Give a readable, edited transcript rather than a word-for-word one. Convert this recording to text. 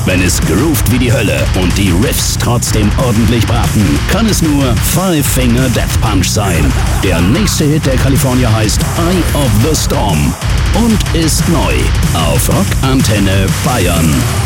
Wenn es groovt wie die Hölle und die Riffs trotzdem ordentlich braten, kann es nur Five Finger Death Punch sein. Der nächste Hit der Kalifornier heißt Eye of the Storm und ist neu auf Rock Antenne Bayern.